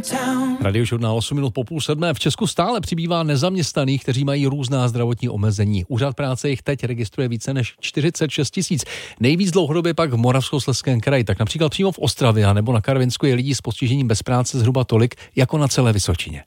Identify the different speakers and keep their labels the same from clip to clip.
Speaker 1: Radiožurnál 8 minut po 6:30. V Česku stále přibývá nezaměstnaných, kteří mají různá zdravotní omezení. Úřad práce jich teď registruje více než 46 000. Nejvíc dlouhodobě pak v Moravskoslezském kraji. Tak například přímo v Ostravě nebo na Karvinsku je lidí s postižením bez práce zhruba tolik jako na celé Vysočině.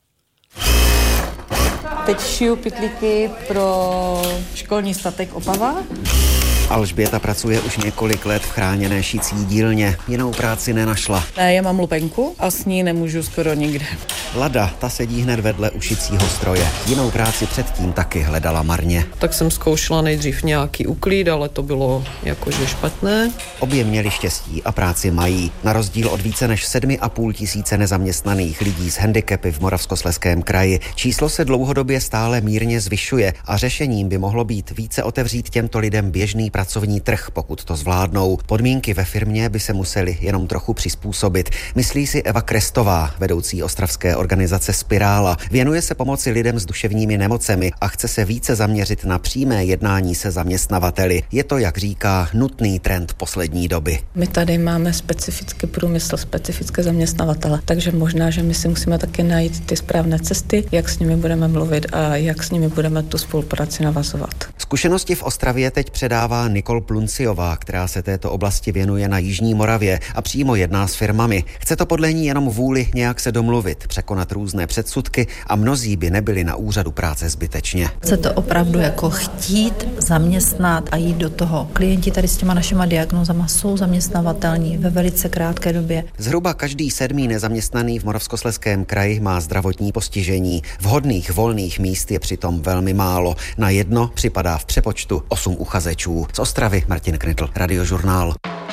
Speaker 2: Teď šiju pytlíky pro školní statek Opava.
Speaker 3: Alžběta pracuje už několik let v chráněné šicí dílně. Jinou práci nenašla.
Speaker 2: Ne, já mám lupenku a s ní nemůžu skoro nikde.
Speaker 3: Lada, ta sedí hned vedle u šicího stroje. Jinou práci předtím taky hledala marně.
Speaker 4: Tak jsem zkoušela nejdřív nějaký uklid, ale to bylo jakože špatné.
Speaker 3: Obě měli štěstí a práci mají. Na rozdíl od více než 7,5 tisíce nezaměstnaných lidí s handicapy v Moravskoslezském kraji. Číslo se dlouhodobě stále mírně zvyšuje a řešením by mohlo být více otevřít těmto lidem běžný pracovní trh, pokud to zvládnou. Podmínky ve firmě by se musely jenom trochu přizpůsobit. Myslí si Eva Krestová, vedoucí ostravské organizace Spirála. Věnuje se pomoci lidem s duševními nemocemi a chce se více zaměřit na přímé jednání se zaměstnavateli. Je to, jak říká, nutný trend poslední doby.
Speaker 2: My tady máme specifický průmysl, specifické zaměstnavatele, takže možná, že my si musíme taky najít ty správné cesty, jak s nimi budeme mluvit a jak s nimi budeme tu spolupráci navazovat.
Speaker 3: Zkušenosti v Ostravě teď předává Nikol Plunciová, která se této oblasti věnuje na Jižní Moravě a přímo jedná s firmami. Chce to podle ní jenom vůli nějak se domluvit, překonat různé předsudky a mnozí by nebyli na úřadu práce zbytečně.
Speaker 5: Chce to opravdu jako chtít zaměstnat a jít do toho. Klienti tady s těma našima diagnózama jsou zaměstnavatelní ve velice krátké době.
Speaker 3: Zhruba každý 7. nezaměstnaný v Moravskoslezském kraji má zdravotní postižení. Vhodných volných míst je přitom velmi málo. Na jedno připadá v přepočtu 8 uchazečů. Z Ostravy Martin Knitl, Radiožurnál.